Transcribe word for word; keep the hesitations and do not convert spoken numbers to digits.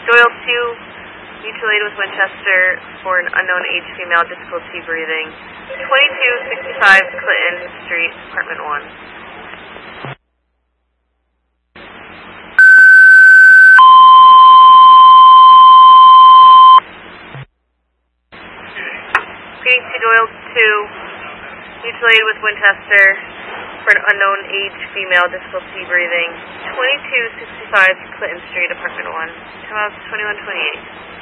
Doyle two, mutual aid with Winchester for an unknown age female, difficulty breathing. twenty-two sixty-five Clinton Street, apartment one. Greeting to Doyle two, mutual aid with Winchester for an unknown age female, difficulty breathing. twenty-two sixty-five Clinton Street, apartment one. Time out twenty-one twenty-eight.